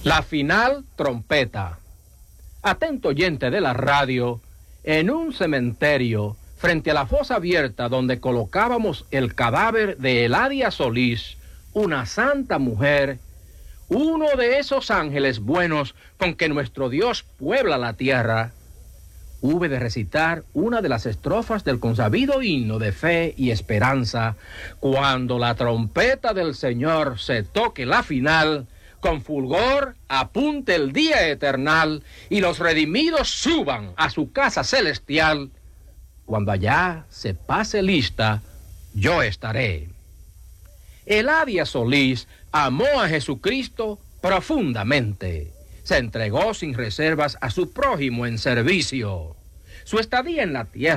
La final trompeta. Atento oyente de la radio, en un cementerio, frente a la fosa abierta donde colocábamos el cadáver de Eladia Solís, una santa mujer, uno de esos ángeles buenos con que nuestro Dios puebla la tierra, hube de recitar una de las estrofas del consabido himno de fe y esperanza, cuando la trompeta del Señor se toque la final, con fulgor apunte el día eternal y los redimidos suban a su casa celestial. Cuando allá se pase lista, yo estaré. Eladia Solís amó a Jesucristo profundamente. Se entregó sin reservas a su prójimo en servicio. Su estadía en la tierra